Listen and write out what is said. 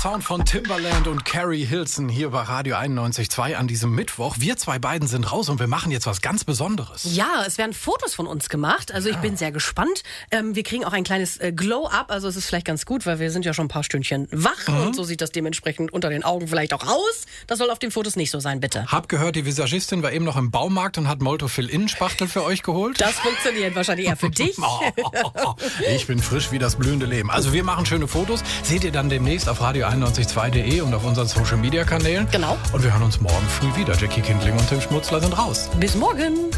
Sound von Timbaland und Carrie Hilson hier bei Radio 91.2 an diesem Mittwoch. Wir zwei beiden sind raus und wir machen jetzt was ganz Besonderes. Ja, es werden Fotos von uns gemacht. Also ich bin sehr gespannt. Wir kriegen auch ein kleines Glow-Up. Also es ist vielleicht ganz gut, weil wir sind ja schon ein paar Stündchen wach. Und so sieht das dementsprechend unter den Augen vielleicht auch aus. Das soll auf den Fotos nicht so sein, bitte. Hab gehört, die Visagistin war eben noch im Baumarkt und hat Molto-Fill-Innenspachtel für euch geholt. Das funktioniert wahrscheinlich eher für dich. Ich bin frisch wie das blühende Leben. Also wir machen schöne Fotos. Seht ihr dann demnächst auf radio912.de und auf unseren Social-Media-Kanälen. Genau. Und wir hören uns morgen früh wieder. Jackie Kindling und Tim Schmutzler sind raus. Bis morgen.